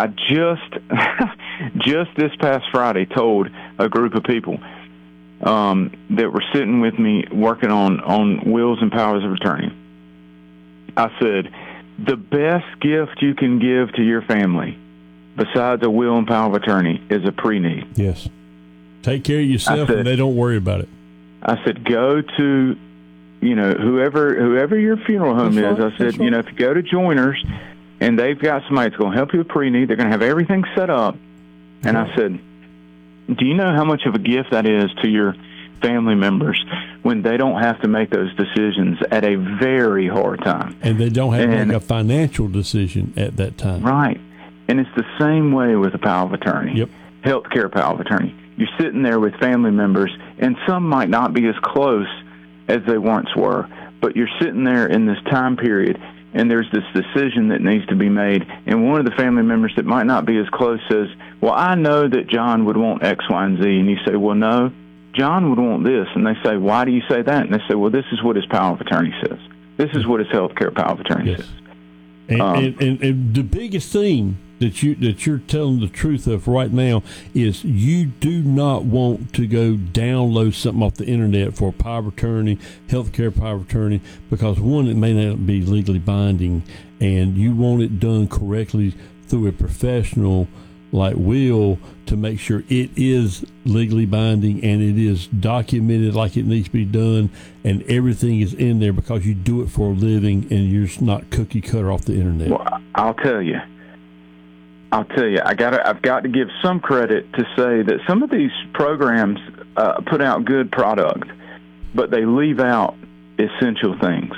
I just this past Friday told a group of people that were sitting with me working on wills and powers of attorney. I said, the best gift you can give to your family, besides a will and power of attorney, is a pre-need. Yes. Take care of yourself, and they don't worry about it. I said, go to, whoever your funeral home is. I said, if you go to Joiners and they've got somebody that's going to help you with pre-need, they're going to have everything set up. And I said, do you know how much of a gift that is to your family members when they don't have to make those decisions at a very hard time? And they don't have to make a financial decision at that time. Right. And it's the same way with a power of attorney. Yep. Healthcare power of attorney. You're sitting there with family members, and some might not be as close as they once were, but you're sitting there in this time period, and there's this decision that needs to be made, and one of the family members that might not be as close says, well, I know that John would want X, Y, and Z, and you say, well, no, John would want this, and they say, why do you say that? And they say, well, this is what his power of attorney says. This is what his healthcare power of attorney says. And the biggest thing that you're telling the truth of right now is you do not want to go download something off the internet for a power of attorney, healthcare power of attorney, because one, it may not be legally binding, and you want it done correctly through a professional like Will to make sure it is legally binding and it is documented like it needs to be done, and everything is in there because you do it for a living and you're just not cookie cutter off the internet. Well, I'll tell you, I've got to give some credit to say that some of these programs put out good product, but they leave out essential things.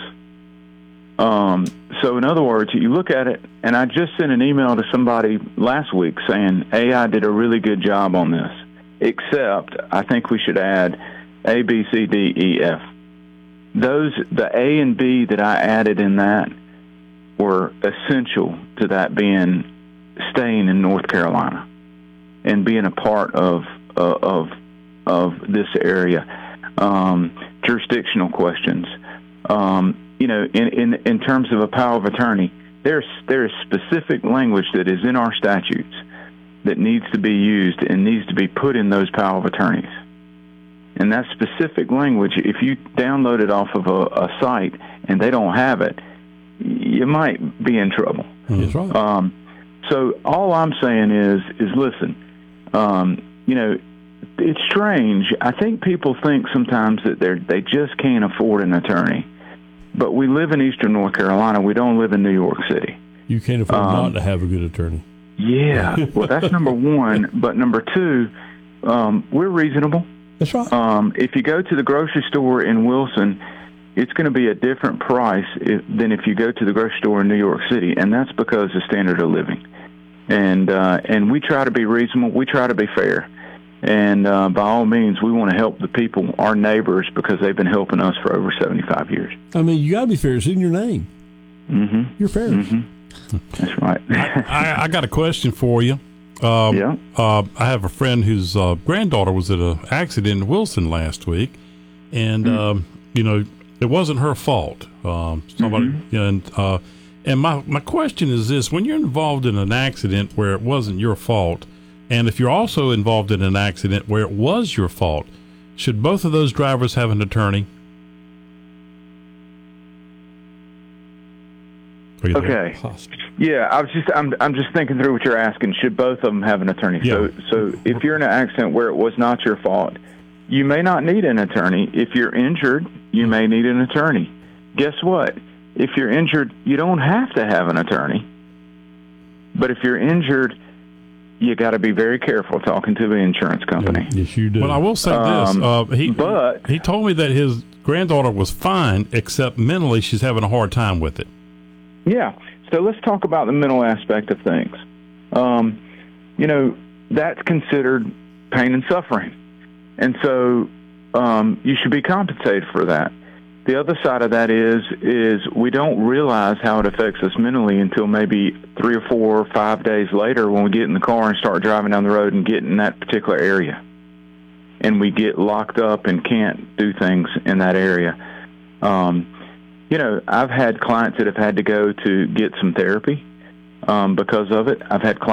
So in other words, you look at it, and I just sent an email to somebody last week saying AI did a really good job on this, except I think we should add A, B, C, D, E, F. The A and B that I added in that were essential to that being staying in North Carolina and being a part of this area. Jurisdictional questions. In terms of a power of attorney, there is specific language that is in our statutes that needs to be used and needs to be put in those power of attorneys. And that specific language, if you download it off of a site and they don't have it, you might be in trouble. That's right. So all I'm saying is listen, it's strange. I think people think sometimes that they just can't afford an attorney. But we live in eastern North Carolina. We don't live in New York City. You can't afford not to have a good attorney. Yeah. Well, that's number one. But number two, we're reasonable. That's right. If you go to the grocery store in Wilson, it's going to be a different price than if you go to the grocery store in New York City, and that's because of standard of living. And we try to be reasonable. We try to be fair. And by all means, we want to help the people, our neighbors, because they've been helping us for over 75 years. I mean, you got to be fair. It's in your name. Mm-hmm. You're fair. Mm-hmm. That's right. I got a question for you. Yeah. I have a friend whose granddaughter was at an accident in Wilson last week, and it wasn't her fault. Somebody and my question is this: when you're involved in an accident where it wasn't your fault, and if you're also involved in an accident where it was your fault, should both of those drivers have an attorney? Okay. Yeah, I'm just thinking through what you're asking. Should both of them have an attorney? Yeah. So if you're in an accident where it was not your fault, you may not need an attorney. If you're injured, you may need an attorney. Guess what? If you're injured, you don't have to have an attorney. But if you're injured, you got to be very careful talking to the insurance company. Yes, you do. Well, I will say this. He told me that his granddaughter was fine, except mentally she's having a hard time with it. Yeah. So let's talk about the mental aspect of things. That's considered pain and suffering. And so you should be compensated for that. The other side of that is we don't realize how it affects us mentally until maybe 3 or 4 or 5 days later when we get in the car and start driving down the road and get in that particular area. And we get locked up and can't do things in that area. I've had clients that have had to go to get some therapy because of it. I've had clients